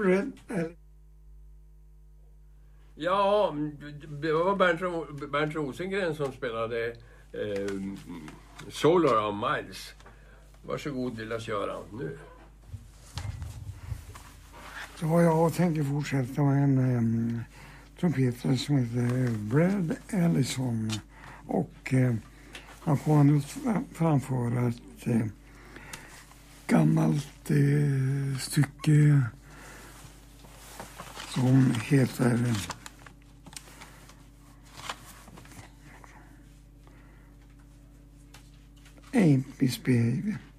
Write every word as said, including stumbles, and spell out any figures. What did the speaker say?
Brad Ellison. Ja, det var Bernt, Ro- Bernt Rosengren som spelade eh, Solar av Miles. Varsågod Lars-Göran nu. Ja, jag tänker fortsätta med en um, trumpetare som heter Brad Ellison. Och eh, han kommer nu framföra ett eh, gammalt eh, stycke som heter eh, Ain't Misbehaving.